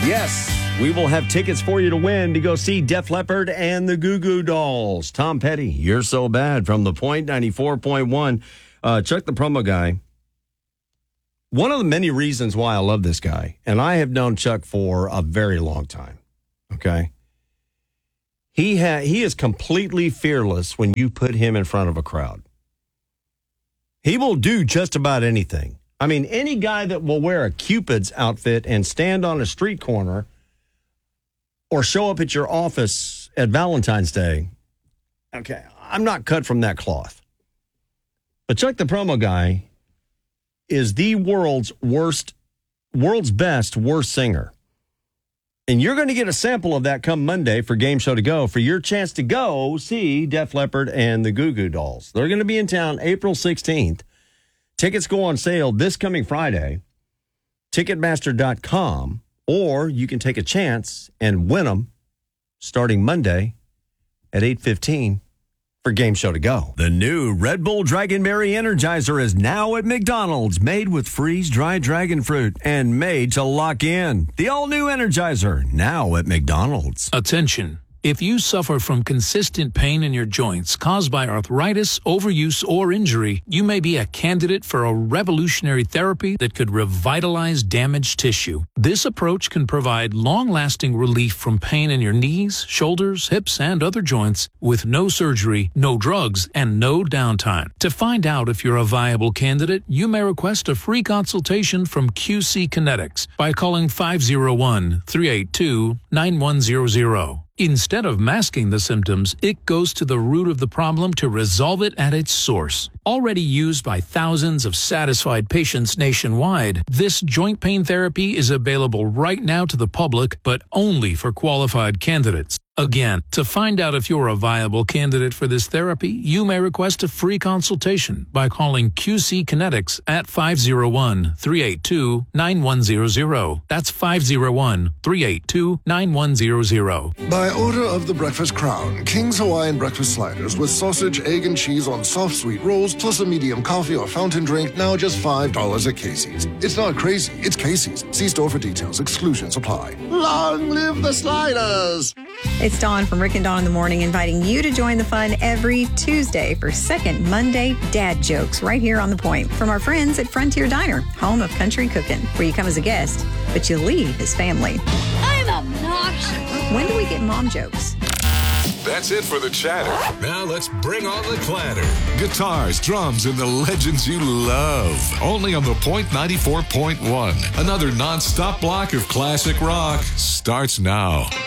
Yes, we will have tickets for you to win to go see Def Leppard and the Goo Goo Dolls. Tom Petty, You're So Bad from The Point 94.1. Chuck the promo guy. One of the many reasons why I love this guy, and I have known Chuck for a very long time, okay? He is completely fearless when you put him in front of a crowd. He will do just about anything. I mean, any guy that will wear a Cupid's outfit and stand on a street corner or show up at your office at Valentine's Day, okay, I'm not cut from that cloth. But Chuck the promo guy is the world's best worst singer. And you're going to get a sample of that come Monday for Game Show to Go for your chance to go see Def Leppard and the Goo Goo Dolls. They're going to be in town April 16th. Tickets go on sale this coming Friday, Ticketmaster.com, or you can take a chance and win them starting Monday at 8:15 for Game Show to Go. The new Red Bull Dragonberry Energizer is now at McDonald's, made with freeze-dried dragon fruit and made to lock in. The all-new Energizer, now at McDonald's. Attention. If you suffer from consistent pain in your joints caused by arthritis, overuse, or injury, you may be a candidate for a revolutionary therapy that could revitalize damaged tissue. This approach can provide long-lasting relief from pain in your knees, shoulders, hips, and other joints with no surgery, no drugs, and no downtime. To find out if you're a viable candidate, you may request a free consultation from QC Kinetics by calling 501-382-9100. Instead of masking the symptoms, it goes to the root of the problem to resolve it at its source. Already used by thousands of satisfied patients nationwide, this joint pain therapy is available right now to the public, but only for qualified candidates. Again, to find out if you're a viable candidate for this therapy, you may request a free consultation by calling QC Kinetics at 501-382-9100. That's 501-382-9100. By order of the Breakfast Crown, King's Hawaiian Breakfast Sliders with sausage, egg, and cheese on soft sweet rolls, plus a medium coffee or fountain drink, now just $5 at Casey's. It's not crazy, it's Casey's. See store for details. Exclusions apply. Long live the sliders! It's Dawn from Rick and Dawn in the Morning, inviting you to join the fun every Tuesday for Second Monday Dad Jokes right here on The Point from our friends at Frontier Diner, home of country cooking, where you come as a guest, but you leave as family. I'm obnoxious. When do we get mom jokes? That's it for the chatter. Now let's bring on the clatter. Guitars, drums, and the legends you love. Only on The Point 94.1. Another non-stop block of classic rock starts now.